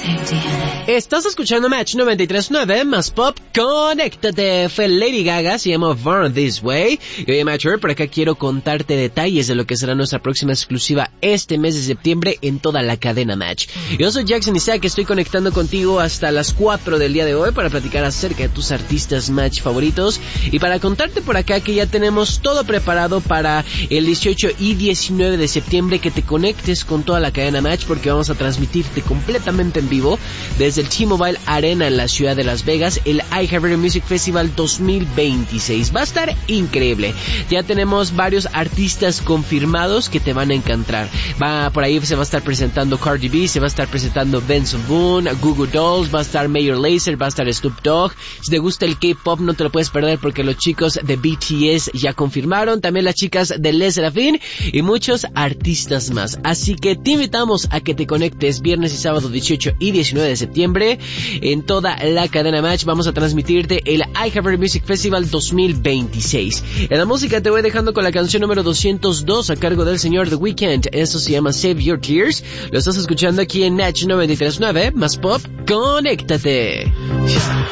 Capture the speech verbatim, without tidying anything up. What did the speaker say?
Estás escuchando Match noventa y tres punto nueve más Pop. Conéctate. Fue Lady Gaga, se llama Born This Way. Y oye, Matcher, por acá quiero contarte detalles de lo que será nuestra próxima exclusiva este mes de septiembre en toda la cadena Match. Yo soy Jackson Isaac, estoy conectando contigo hasta las cuatro del día de hoy para platicar acerca de tus artistas Match favoritos y para contarte por acá que ya tenemos todo preparado para el dieciocho y diecinueve de septiembre, que te conectes con toda la cadena Match porque vamos a transmitirte completamente en vivo desde el T-Mobile Arena en la ciudad de Las Vegas, el iHeartRadio Music Festival dos mil veintiséis. Va a estar increíble. Ya tenemos varios artistas confirmados que te van a encantar. Va por ahí, se va a estar presentando Cardi B, se va a estar presentando Benson Boone, Google Dolls, va a estar Mayor Lazer, va a estar Snoop Dogg. Si te gusta el K-pop, no te lo puedes perder porque los chicos de B T S ya confirmaron, también las chicas de Les Serafin y muchos artistas más. Así que te invitamos a que te conectes viernes y sábado dieciocho y diecinueve de septiembre en toda la cadena Match. Vamos a transmitirte el iHeartRadio Music Festival dos mil veintiséis. En la música te voy dejando con la canción número doscientos dos a cargo del señor The Weeknd. Eso se llama Save Your Tears. Lo estás escuchando aquí en Match noventa y tres punto nueve más Pop. Conéctate.